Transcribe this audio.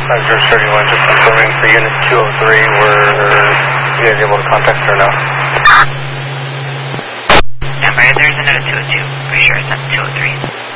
George 31, just confirming for Unit 203, were you guys able to contact her now? Yeah, there's a note 202. Pretty sure it's not 203.